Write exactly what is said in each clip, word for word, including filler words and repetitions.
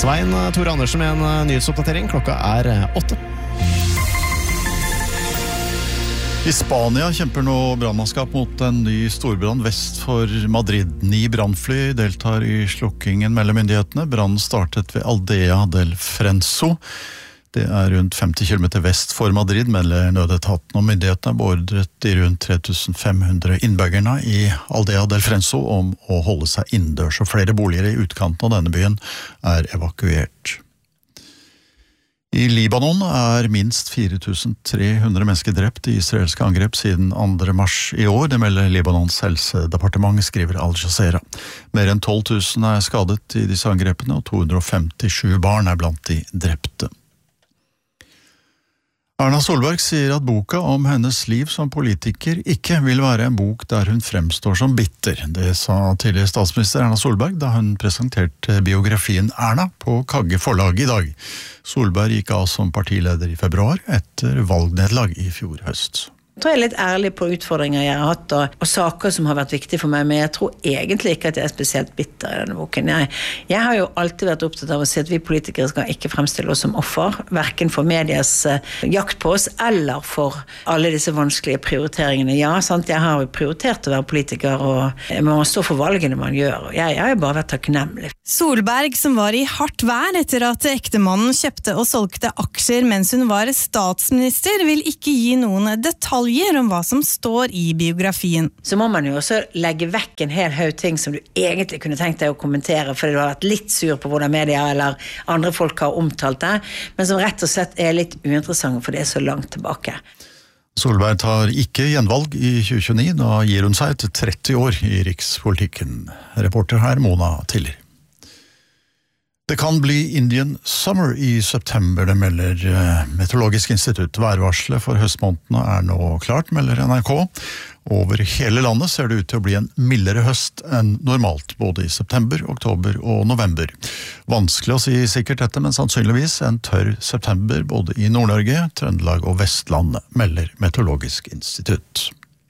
Svein Tore Andersen med en nyhetsoppdatering. Klokka er åtte. I Spania kjemper nå brannmannskap mot en ny storbrann vest for Madrid. Ni brannfly deltar i slukkingen mellom myndighetene. Brannen startet ved Aldea del Frenso. Det er rundt femti kilometer vest for Madrid, melder nødetaten, og myndighetene har beordret de rundt tre tusen fem hundre innbyggerne i Aldea del Frenso om å holde seg innendørs, og flere boliger i utkanten av denne byen er evakuert. I Libanon er minst fire tusen tre hundre mennesker drept i israelske angrep siden andre mars i år. Det melder Libanons helsedepartement, skriver Al Jazeera. Mer enn tolv tusen er skadet i disse angrepene, og to hundre femtisju barn er blant de drepte. Erna Solberg sier at boka om hennes liv som politiker ikke vil være en bok der hun fremstår som bitter. Det sa tidligere statsminister Erna Solberg da hun presenterte biografien Erna på Kagge forlag i dag. Solberg gikk av som partileder i februar etter valgnedlag i fjor høst. Jeg tror jeg er litt ærlig på utfordringer jeg har hatt, og, og saker som har vært viktige for meg, men jeg tror egentlig ikke at jeg er spesielt bitter i denne boken. Jeg, jeg har jo alltid vært opptatt av å si at vi politikere skal ikke fremstille oss som offer, hverken for medias uh, jakt på oss, eller for alle disse vanskelige prioriteringene. Ja, sant, jeg har jo prioritert å være politiker, og man må stå for valgene man gjør, og jeg, jeg har jo bare vært takknemlig. Solberg, som var i hardt vær etter at ektemannen kjøpte og solgte aksjer mens hun var statsminister, vil ikke gi noen detaljer om hva som står i biografien. Så må man jo også legge vekk en hel haug ting som du egentlig kunne tenkt deg å kommentere, fordi du har vært litt sur på hvordan media eller andre folk har omtalt det, men som rett og slett er litt uinteressant, for det er så langt tilbake. Solberg tar ikke gjenvalg i tjue tjueni, da gir hun seg til tretti år i rikspolitikken. Reporter her, Mona Tiller. Det kan bli Indian Summer i september, det melder Meteorologisk institutt. Værvarselet for høstmånedene er nå klart, melder N R K. Over hele landet ser det ut til å bli en mildere høst enn normalt, både i september, oktober og november. Vanskelig å si sikkert dette, men sannsynligvis en tørr september både i Nord-Norge, Trøndelag og Vestlandet, melder Meteorologisk institutt.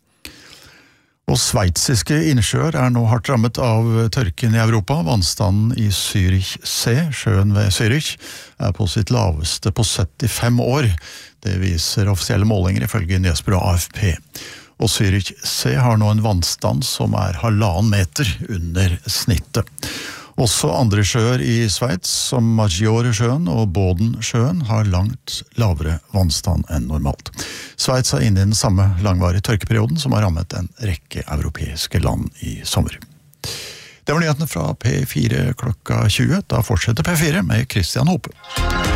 Og sveitsiske innsjøer er nå hardt rammet av tørken i Europa. Vannstanden i Zürich C, sjøen ved Zürich, er på sitt laveste på syttifem år. Det viser offisielle målinger ifølge nyhetsbyrået A F P. Og Zürich C har nå en vannstand som er halvannen meter under snittet. Også andre sjøer i Sveits, som Maggiore-sjøen og Boden-sjøen, har langt lavere vannstand enn normalt. Sveits er inne i den samme langvarige tørkeperioden som har rammet en rekke europeiske land i sommer. Det var nyhetene fra P fire klokka tjue. Da fortsetter P fire med Christian Hope.